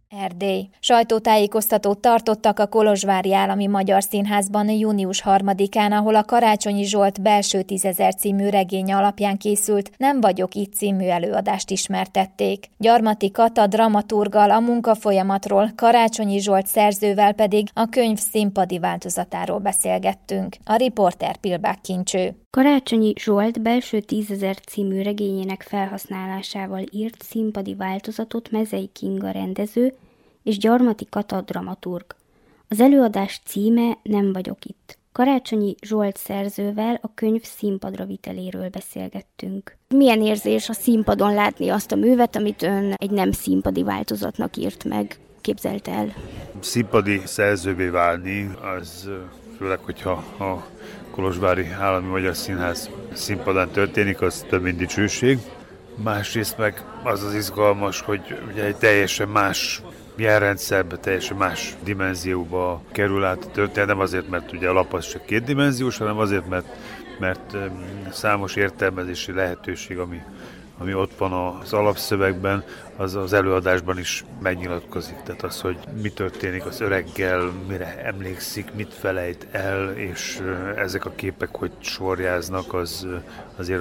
Erdély. Sajtótájékoztatót tartottak a Kolozsvári Állami Magyar Színházban június 3-án, ahol a Karácsonyi Zsolt Belső tízezer című regénye alapján készült Nem vagyok itt című előadást ismertették. Gyarmati Kata dramaturggal a munkafolyamatról, Karácsonyi Zsolt szerzővel pedig a könyv színpadi változatáról beszélgettünk. A riporter Pilbák Kincső. Karácsonyi Zsolt Belső tízezer című regényének felhasználásával írt színpadi változatot Mezei Kinga rendező és Gyarmati Kata dramaturg. Az előadás címe Nem vagyok itt. Karácsonyi Zsolt szerzővel a könyv színpadra viteléről beszélgettünk. Milyen érzés a színpadon látni azt a művet, amit ön egy nem színpadi változatnak írt meg, képzelt el? Színpadi szerzővé válni, az főleg, hogyha a Kolozsvári Állami Magyar Színház színpadán történik, az több mint dicsőség. Másrészt meg az az izgalmas, hogy ugye egy teljesen más jelrendszerbe, teljesen más dimenzióba kerül át a történet, nem azért, mert ugye a lap az csak kétdimenziós, hanem azért, mert számos értelmezési lehetőség, ami ott van az alapszövegben, az előadásban is megnyilatkozik. Tehát az, hogy mi történik az öreggel, mire emlékszik, mit felejt el, és ezek a képek, hogy sorjáznak, azért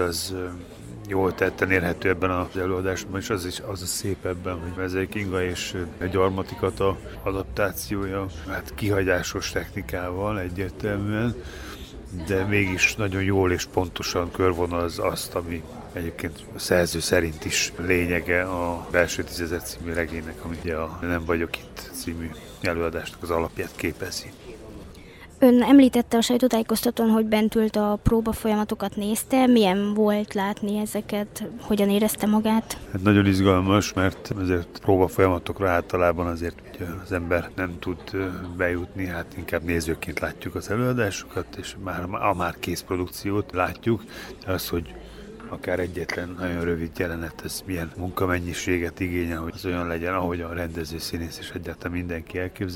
jól tetten érhető ebben az előadásban, és az a szép ebben, hogy Mezei Kinga és Gyarmati Kata adaptációja, hát kihagyásos technikával egyértelműen, de mégis nagyon jól és pontosan körvonalaz azt, ami egyébként a szerző szerint is lényege a Belső tízezer című regénynek, ami ugye a Nem vagyok itt című előadásnak az alapját képezi. Ön említette a sajtótájékoztatón, hogy bent ült a próbafolyamatokat nézte. Milyen volt látni ezeket? Hogyan érezte magát? Hát nagyon izgalmas, mert azért próbafolyamatokra általában azért ugye az ember nem tud bejutni, hát inkább nézőként látjuk az előadásokat, és már kész produkciót látjuk, de az, hogy akár egyetlen nagyon rövid jelenet, ez milyen munkamennyiséget igényel, hogy az olyan legyen, ahogy a rendező, színész és egyáltalán mindenki elképzel.